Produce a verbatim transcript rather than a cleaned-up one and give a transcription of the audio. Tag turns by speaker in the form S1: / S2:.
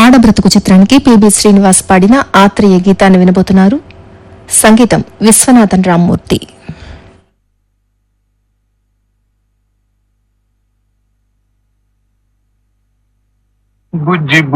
S1: ఆడబ్రతుకు చిత్రానికి పిబి శ్రీనివాస్ పాడిన ఆత్రేయ గీతాన్ని వినబోతున్నారు. సంగీతం విశ్వనాథన్ రామ్మూర్తి.
S2: బుజ్జి